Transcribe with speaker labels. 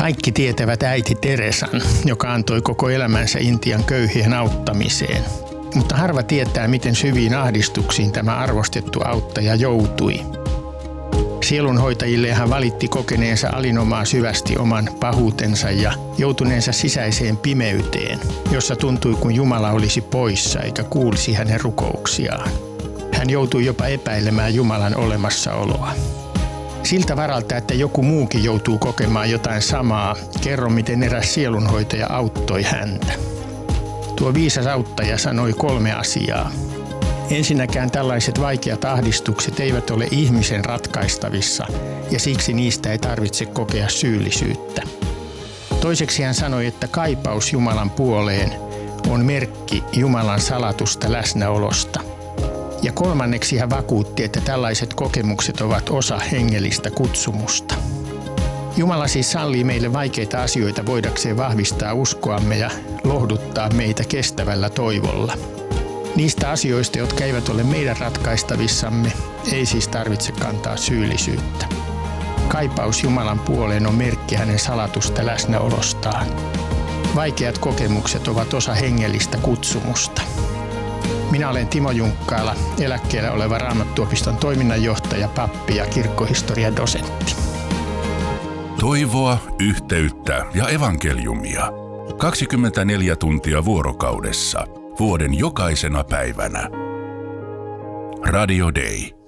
Speaker 1: Kaikki tietävät äiti Teresan, joka antoi koko elämänsä Intian köyhien auttamiseen. Mutta harva tietää, miten syviin ahdistuksiin tämä arvostettu auttaja joutui. Sielunhoitajille hän valitti kokeneensa alinomaa syvästi oman pahuutensa ja joutuneensa sisäiseen pimeyteen, jossa tuntui kuin Jumala olisi poissa eikä kuulisi hänen rukouksiaan. Hän joutui jopa epäilemään Jumalan olemassaoloa. Siltä varalta, että joku muukin joutuu kokemaan jotain samaa, kerro miten eräs sielunhoitaja auttoi häntä. Tuo viisas auttaja sanoi 3 asiaa. Ensinnäkään tällaiset vaikeat ahdistukset eivät ole ihmisen ratkaistavissa ja siksi niistä ei tarvitse kokea syyllisyyttä. Toiseksi hän sanoi, että kaipaus Jumalan puoleen on merkki Jumalan salatusta läsnäolosta. Ja kolmanneksi hän vakuutti, että tällaiset kokemukset ovat osa hengellistä kutsumusta. Jumala siis sallii meille vaikeita asioita voidakseen vahvistaa uskoamme ja lohduttaa meitä kestävällä toivolla. Niistä asioista, jotka eivät ole meidän ratkaistavissamme, ei siis tarvitse kantaa syyllisyyttä. Kaipaus Jumalan puoleen on merkki hänen salatusta läsnäolostaan. Vaikeat kokemukset ovat osa hengellistä kutsumusta. Minä olen Timo Junkkaala, eläkkeellä oleva Raamattuopiston toiminnanjohtaja, pappi ja kirkkohistorian dosentti.
Speaker 2: Toivoa, yhteyttä ja evankeliumia. 24 tuntia vuorokaudessa, vuoden jokaisena päivänä. Radio Day.